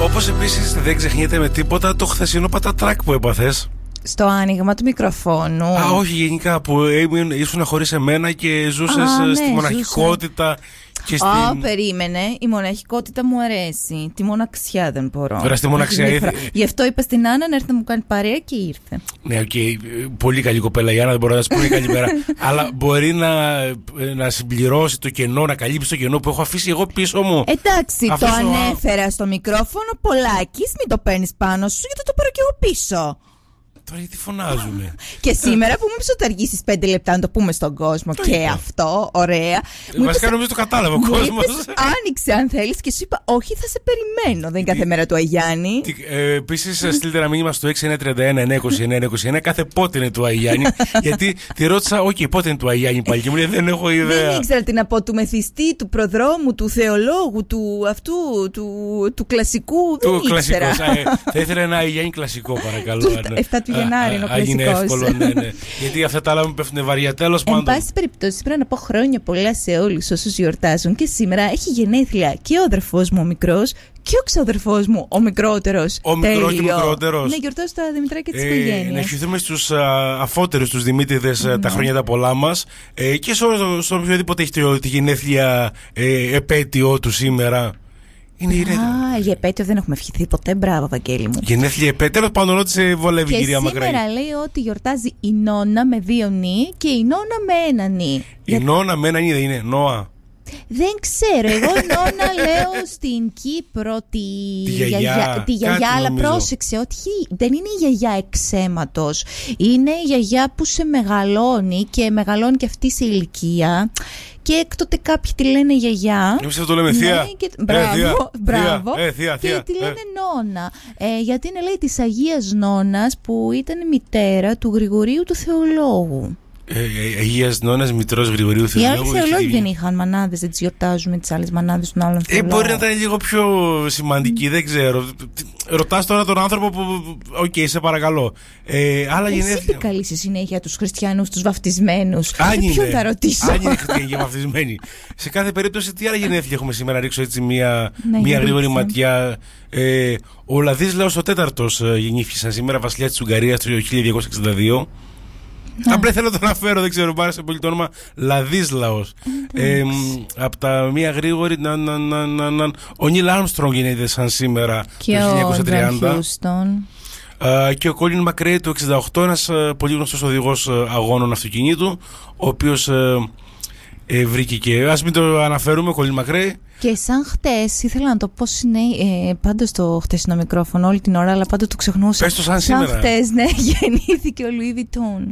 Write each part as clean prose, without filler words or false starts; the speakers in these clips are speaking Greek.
Όπως επίσης δεν ξεχνιέται με τίποτα το χθεσινό πατατράκ που έπαθες. Στο άνοιγμα του μικροφόνου. Α, όχι, γενικά που ήσουν χωρίς εμένα και ζούσες στη μοναχικότητα. Περίμενε. Η μοναχικότητα μου αρέσει. Τη μοναξιά δεν μπορώ. Τώρα στη μοναξιά. Γι' αυτό είπα στην Άννα να έρθει να μου κάνει παρέα και ήρθε. Ναι, πολύ καλή κοπέλα η Άννα, δεν μπορώ να σου πω καλημέρα. Αλλά μπορεί να συμπληρώσει το κενό, να καλύψει το κενό που έχω αφήσει εγώ πίσω μου. Εντάξει, το ανέφερα στο μικρόφωνο. Πολάκης, μην το παίρνεις πάνω σου, γιατί το πάρω κι εγώ πίσω. Τώρα γιατί φωνάζουνε. Και σήμερα που μου είπες ότι αργήσεις 5 λεπτά να το πούμε στον κόσμο και είπα. Αυτό, ωραία. Βασικά νομίζω το κατάλαβε ο κόσμος. Άνοιξε αν θέλεις και σου είπα όχι, θα σε περιμένω. Δεν είναι κάθε μέρα του Αγιάννη. Επίσης στείλτε ένα μήνυμα στο 6931-929-929 κάθε πότε είναι του Αγιάννη. Γιατί τη ρώτησα, όχι, πότε είναι του Αγιάννη πάλι. Και μου λέει δεν έχω ιδέα. Δεν ήξερα τι να πω, του μεθυστή, του προδρόμου, του θεολόγου, του αυτού, του κλασικού. Δεν ήξερα. Θα ήθελα ένα Αγιάννη κλασικό, παρακαλώ. 7 του Γενάρη είναι ο κλασικός. Εύκολο, ναι. Γιατί αυτά τα άλλα μου πέφτουν βαριά. Τέλος πάντων. Εν πάση περιπτώσει, πρέπει να πω χρόνια πολλά σε όλους όσους γιορτάζουν. Και σήμερα έχει γενέθλια και ο αδερφός μου ο μικρός και ο ξαδερφός μου ο μικρότερος. Ο μικρός και ο μικρότερος. Ναι, γιορτάζω τα Δημητράκια της οικογένειας. Να ευχηθούμε στους αφότερους, τους Δημήτρηδες, τα χρόνια τα πολλά μας. Και σε οποιοδήποτε έχει τη γενέθλια επέτειο του σήμερα. Είναι για επέτειο δεν έχουμε ευχηθεί ποτέ. Μπράβο, Βαγγέλη μου. Γενέθλια επέτειο, τέλος πάντων, ό,τι σε βολεύει, κυρία Μακρύ. Σήμερα λέει ότι γιορτάζει η Νόνα με 2 νι και η Νόνα με 1 νι. Η Νόνα με 1 νι δεν είναι, Νόα. Δεν ξέρω. Εγώ Νόνα λέω στην Κύπρο τη γιαγιά, αλλά πρόσεξε ότι δεν είναι η γιαγιά εξαίματος. Είναι η γιαγιά που σε μεγαλώνει και μεγαλώνει και αυτή σε ηλικία. Και έκτοτε κάποιοι τη λένε γιαγιά. Εμείς αυτό το λέμε θεία. Μπράβο. Θεία. Και τη λένε Νόνα. Γιατί είναι, λέει, της Αγίας Νόνας που ήταν μητέρα του Γρηγορίου του Θεολόγου. Αγίας Νόνας, μητρός Γρηγορίου Θεολόγου. Οι άλλοι θεολόγοι δεν είχαν μανάδες, δεν τις γιορτάζουμε τις άλλες μανάδες των άλλων θεολόγων. Μπορεί να ήταν λίγο πιο σημαντική, δεν ξέρω. Ρωτάς τώρα τον άνθρωπο που. Οκ, σε παρακαλώ. Άλλα γενέθλια. Εσύ τι καλείς στη συνέχεια τους χριστιανούς, τους βαφτισμένους. Αν είναι. Ποιον θα ρωτήσω. Αν είναι χριστιανοί και βαφτισμένοι. Σε κάθε περίπτωση, τι άλλα γενέθλια έχουμε σήμερα, ρίξω έτσι μία γρήγορη ματιά. Ο Λαδίσλαος ο τέταρτος γεννήθηκε σήμερα, βασιλιάς της Ουγγαρίας το 1262. Απλά θέλω να το αναφέρω, δεν ξέρω, μου άρεσε πολύ το όνομα Λαδίσλαος. Από τα μία γρήγορη. Ο Νίλ Άρμστρονγκ γεννήθηκε σαν σήμερα το 1930. Και ο Κόλιν Μακρέι το 1968, ένας πολύ γνωστός οδηγός αγώνων αυτοκινήτου, ο οποίος βρήκε και. Ας μην το αναφέρουμε, ο Κόλιν Μακρέι. Και σαν χτες, ήθελα να το πω πάντα στο χτεσινό μικρόφωνο όλη την ώρα, αλλά πάντα το ξεχνούσα. Πες το σαν σήμερα. Σαν χτες, ναι, γεννήθηκε ο Λουί Βιτόν.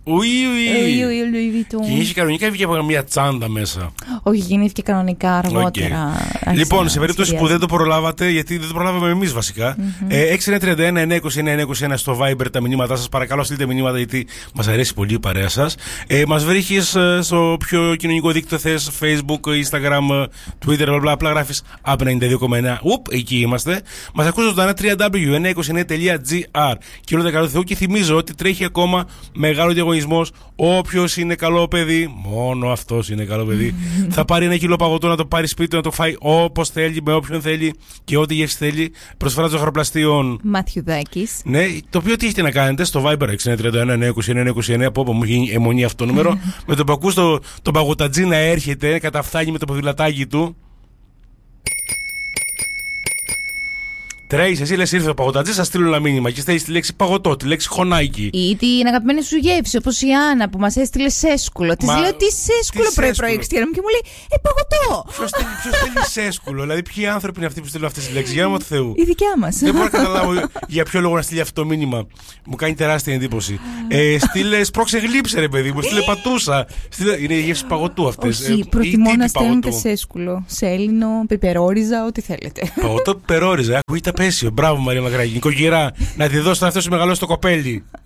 Και είχε κανονικά βγει από μια τσάντα μέσα. Όχι, γεννήθηκε κανονικά αργότερα. Λοιπόν, σε περίπτωση που δεν το προλάβατε, γιατί δεν το προλάβαμε εμείς βασικά, 6931-929-929 στο Viber τα μηνύματά σας. Παρακαλώ, στείλτε μηνύματα, γιατί μας αρέσει πολύ η παρέα σας. Μας βρίσκεις στο πιο κοινωνικό δίκτυο θες, Facebook, Instagram, Twitter, απλά γράφεις App 92,9. Εκεί είμαστε. Μας ακούς ζωντανά www.929.gr. Και όλα τα καλό Θεού, και θυμίζω ότι τρέχει ακόμα μεγάλο διαγωνισμό. Όποιος είναι καλό παιδί, μόνο αυτός είναι καλό παιδί, θα πάρει 1 κιλό παγωτό να το πάρει σπίτι του, να το φάει όπως θέλει, με όποιον θέλει και ό,τι γεύση θέλει. Προσφορά των ζαχαροπλαστείων Μαθιουδάκης. Ναι, το οποίο τι έχετε να κάνετε στο Viber 631-929-929. Από όπου μου γίνει αιμονή αυτό το νούμερο. Με το που ακούς το παγωτατζή να έρχεται, καταφθάνει με το ποδηλατάκι του. Τρέις, εσύ λες ήρθε ο παγωτατζή, θα στείλω ένα μήνυμα και στέλνεις τη λέξη παγωτό, τη λέξη χωνάκι. Ή την αγαπημένη σου γεύση, όπως η Άννα που μας έστειλε σέσκουλο. Της λέω τι σέσκουλο πρωί-πρωί Χριστιανό μου και μου λέει παγωτό. Ποιος στέλνει σέσκουλο, δηλαδή ποιοι άνθρωποι είναι αυτοί που στέλνουν αυτές τις λέξεις, για όνομα του Θεού. Η δικιά μας. Δεν μπορώ να καταλάβω για ποιο λόγο να στείλει αυτό το μήνυμα. Μου κάνει τεράστια εντύπωση. Στείλε σπρώξε γλύψε, ρε παιδί μου, στείλε πατούσα. Είναι γεύση παγωτού αυτές. Όχι, προτιμώ να στέλνετε σέσκουλο. Σέλινο, πιπερόριζα, ό,τι θέλετε. Παγωτό πιπερόριζα, ακούγεται απέσιο. Μπράβο, Μαρία Μακράκη. Νοικοκυρά, να τη δώσει αυτό σου μεγαλώσει το κοπέλι.